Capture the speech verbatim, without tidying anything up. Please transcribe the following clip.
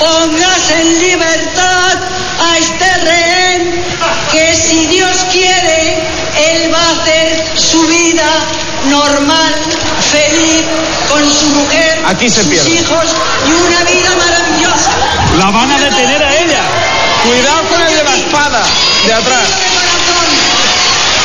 pongas en libertad a este rehén, que si Dios quiere, él va a hacer su vida normal, feliz, con su mujer, aquí se sus pierde. hijos y una vida maravillosa. La van a detener a ella. Cuidado con el de la espada de atrás.